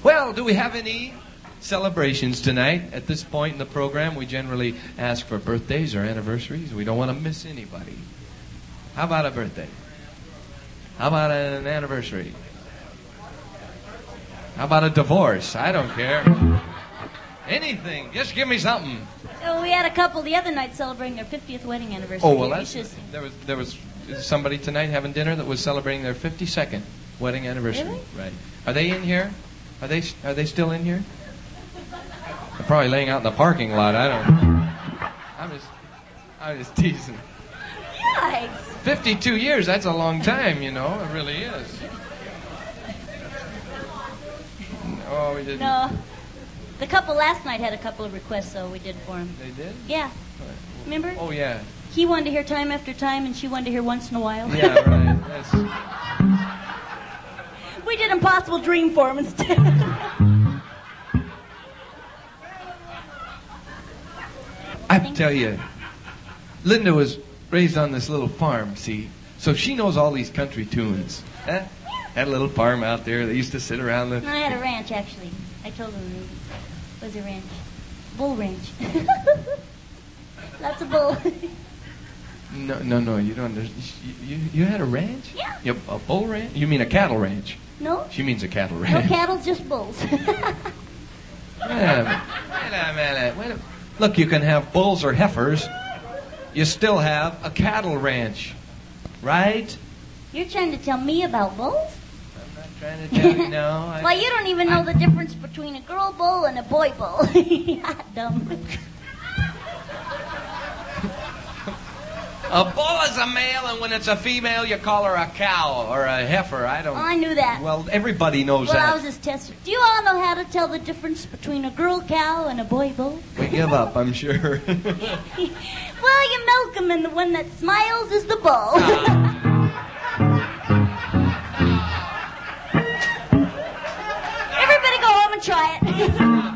Well, do we have any celebrations tonight? At this point in the program, we generally ask for birthdays or anniversaries. We don't want to miss anybody. How about a birthday? How about an anniversary? How about a divorce? I don't care. Anything. Just give me something. So we had a couple the other night celebrating their 50th wedding anniversary. Oh, well, there was somebody tonight having dinner that was celebrating their 52nd wedding anniversary. Really? Right. Are they in here? Are they still in here? They're probably laying out in the parking lot. I don't know. I'm just teasing. Yikes. 52 years, that's a long time, you know. It really is. Oh, we didn't. No. The couple last night had a couple of requests, so we did for them. They did? Yeah. Remember? Oh, yeah. He wanted to hear time after time, and she wanted to hear once in a while. Yeah, right. We did Impossible Dream for him instead. I tell you, Linda was raised on this little farm, see? So she knows all these country tunes. Huh? Had a little farm out there. They used to sit around the... No, I had a ranch, actually. I told him it was a ranch. Bull ranch. Lots of bull. No, you don't understand. You had a ranch? Yeah. A bull ranch? You mean a cattle ranch? No. She means a cattle ranch. No cattle, just bulls. Wait a minute. Look, you can have bulls or heifers. You still have a cattle ranch, right? You're trying to tell me about bulls? I'm not trying to tell you, no. Well, you don't even know the difference between a girl bull and a boy bull. Dumb. A bull is a male, and when it's a female, you call her a cow or a heifer. I knew that. Well, everybody knows that. Well, I was just testing. Do you all know how to tell the difference between a girl cow and a boy bull? We give up, I'm sure. Well, you milk them, and the one that smiles is the bull. Everybody go home and try it.